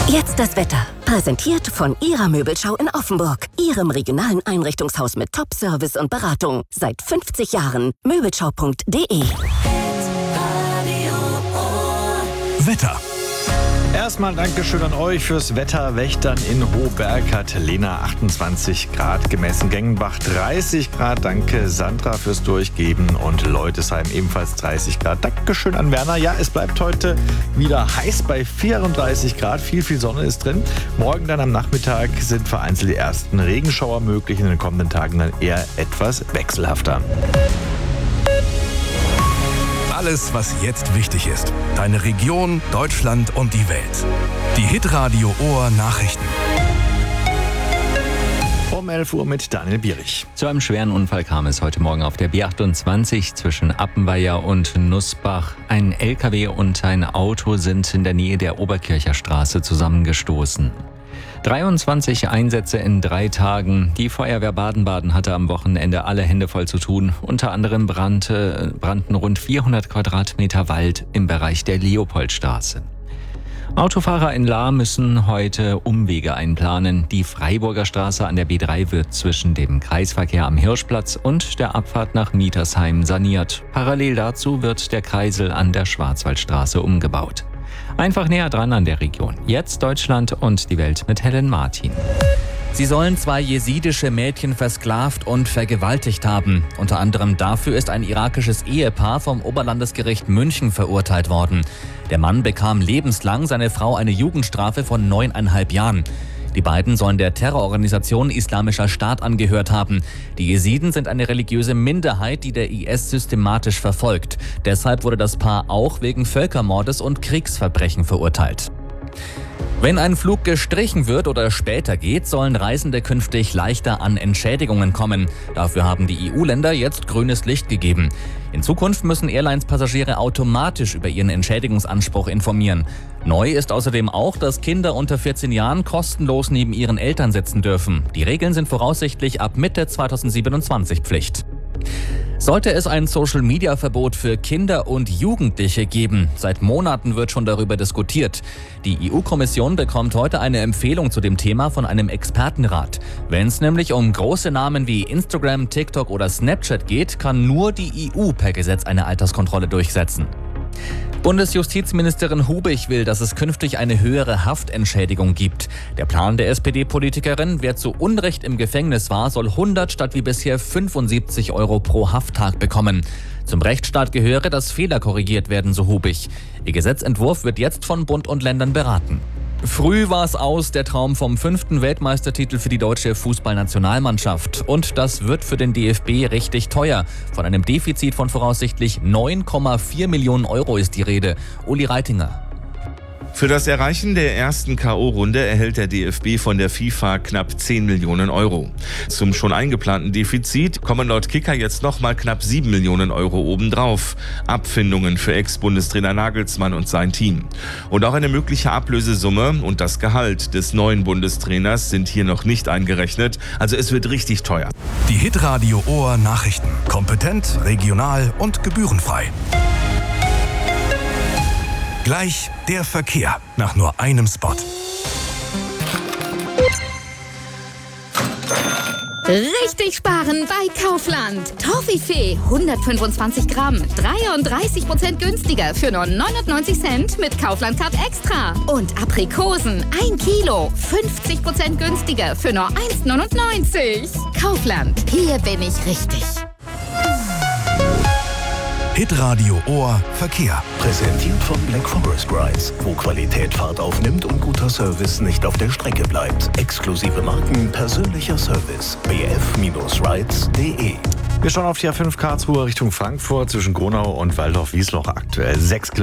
Jetzt das Wetter. Präsentiert von Ihrer Möbelschau in Offenburg. Ihrem regionalen Einrichtungshaus mit Top-Service und Beratung. Seit 50 Jahren. Möbelschau.de. Wetter. Erstmal Dankeschön an euch fürs Wetter. Wächtern in Hohberg hat Lena 28 Grad gemessen. Gengenbach 30 Grad. Danke Sandra fürs Durchgeben. Und Leutesheim ebenfalls 30 Grad. Dankeschön an Werner. Ja, es bleibt heute wieder heiß bei 34 Grad. Viel Sonne ist drin. Morgen dann am Nachmittag sind vereinzelt die ersten Regenschauer möglich. In den kommenden Tagen dann eher etwas wechselhafter. Alles, was jetzt wichtig ist. Deine Region, Deutschland und die Welt. Die Hitradio Ohr Nachrichten. Um 11 Uhr mit Daniel Bierich. Zu einem schweren Unfall kam es heute Morgen auf der B28 zwischen Appenweier und Nussbach. Ein LKW und ein Auto sind in der Nähe der Oberkircher Straße zusammengestoßen. 23 Einsätze in 3 Tagen. Die Feuerwehr Baden-Baden hatte am Wochenende alle Hände voll zu tun. Unter anderem brannten rund 400 Quadratmeter Wald im Bereich der Leopoldstraße. Autofahrer in Lahr müssen heute Umwege einplanen. Die Freiburger Straße an der B3 wird zwischen dem Kreisverkehr am Hirschplatz und der Abfahrt nach Mietersheim saniert. Parallel dazu wird der Kreisel an der Schwarzwaldstraße umgebaut. Einfach näher dran an der Region. Jetzt Deutschland und die Welt mit Helen Martin. Sie sollen 2 jesidische Mädchen versklavt und vergewaltigt haben. Unter anderem dafür ist ein irakisches Ehepaar vom Oberlandesgericht München verurteilt worden. Der Mann bekam lebenslang, seine Frau eine Jugendstrafe von 9,5 Jahren. Die beiden sollen der Terrororganisation Islamischer Staat angehört haben. Die Jesiden sind eine religiöse Minderheit, die der IS systematisch verfolgt. Deshalb wurde das Paar auch wegen Völkermordes und Kriegsverbrechen verurteilt. Wenn ein Flug gestrichen wird oder später geht, sollen Reisende künftig leichter an Entschädigungen kommen. Dafür haben die EU-Länder jetzt grünes Licht gegeben. In Zukunft müssen Airlines Passagiere automatisch über ihren Entschädigungsanspruch informieren. Neu ist außerdem auch, dass Kinder unter 14 Jahren kostenlos neben ihren Eltern sitzen dürfen. Die Regeln sind voraussichtlich ab Mitte 2027 Pflicht. Sollte es ein Social-Media-Verbot für Kinder und Jugendliche geben? Seit Monaten wird schon darüber diskutiert. Die EU-Kommission bekommt heute eine Empfehlung zu dem Thema von einem Expertenrat. Wenn es nämlich um große Namen wie Instagram, TikTok oder Snapchat geht, kann nur die EU per Gesetz eine Alterskontrolle durchsetzen. Bundesjustizministerin Hubig will, dass es künftig eine höhere Haftentschädigung gibt. Der Plan der SPD-Politikerin, wer zu Unrecht im Gefängnis war, soll 100 statt wie bisher 75 € pro Hafttag bekommen. Zum Rechtsstaat gehöre, dass Fehler korrigiert werden, so Hubig. Ihr Gesetzentwurf wird jetzt von Bund und Ländern beraten. Früh war es aus, der Traum vom 5. Weltmeistertitel für die deutsche Fußballnationalmannschaft. Und das wird für den DFB richtig teuer. Von einem Defizit von voraussichtlich 9,4 Millionen € ist die Rede. Uli Reitinger. Für das Erreichen der ersten K.O.-Runde erhält der DFB von der FIFA knapp 10 Millionen €. Zum schon eingeplanten Defizit kommen laut Kicker jetzt nochmal knapp 7 Millionen € obendrauf. Abfindungen für Ex-Bundestrainer Nagelsmann und sein Team. Und auch eine mögliche Ablösesumme und das Gehalt des neuen Bundestrainers sind hier noch nicht eingerechnet. Also es wird richtig teuer. Die Hitradio Ohr Nachrichten. Kompetent, regional und gebührenfrei. Gleich der Verkehr nach nur einem Spot. Richtig sparen bei Kaufland. Toffifee 125 Gramm, 33% günstiger für nur 99 Cent mit Kaufland Card Extra. Und Aprikosen 1 Kilo, 50% günstiger für nur 1,99. Kaufland, hier bin ich richtig. Hitradio Ohr Verkehr. Präsentiert von Black Forest Rides, wo Qualität Fahrt aufnimmt und guter Service nicht auf der Strecke bleibt. Exklusive Marken, persönlicher Service. bf-rides.de. Wir schauen auf die A5 Karlsruhe Richtung Frankfurt zwischen Gronau und Waldorf-Wiesloch aktuell 6